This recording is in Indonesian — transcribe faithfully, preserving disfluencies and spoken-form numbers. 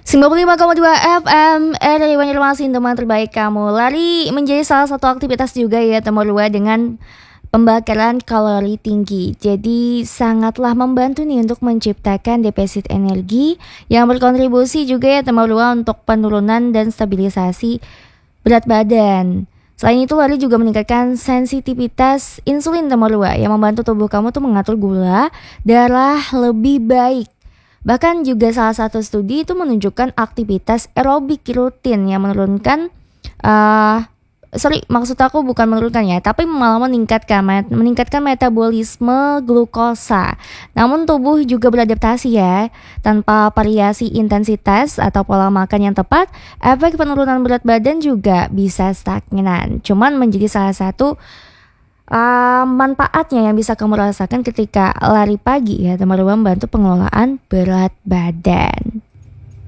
sembilan puluh lima koma dua F M R R I Banjarmasin, teman terbaik kamu. Lari menjadi salah satu aktivitas juga ya teman dua dengan pembakaran kalori tinggi. Jadi sangatlah membantu nih untuk menciptakan defisit energi yang berkontribusi juga ya teman dua untuk penurunan dan stabilisasi berat badan. Selain itu, lari juga meningkatkan sensitivitas insulin teman dua yang membantu tubuh kamu tuh mengatur gula darah lebih baik. Bahkan juga salah satu studi itu menunjukkan aktivitas aerobik rutin yang menurunkan uh, sorry maksud aku bukan menurunkan ya, tapi malah meningkatkan meningkatkan metabolisme glukosa. Namun tubuh juga beradaptasi ya. Tanpa variasi intensitas atau pola makan yang tepat, efek penurunan berat badan juga bisa stagnan. Cuman menjadi salah satu Uh, manfaatnya yang bisa kamu rasakan ketika lari pagi ya teman-teman, membantu pengelolaan berat badan.